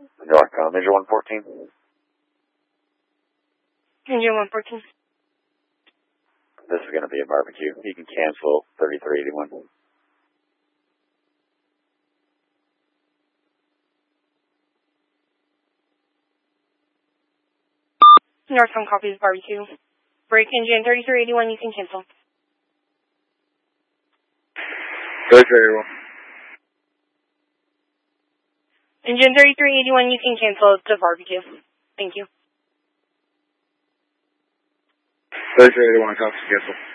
Northbound, Engine 114. Engine 114. This is going to be a barbecue. You can cancel 3381. Northbound copies barbecue. Break engine 3381, you can cancel. 3381. Engine 3381, you can cancel to barbecue. Thank you. 3381, copies, cancel.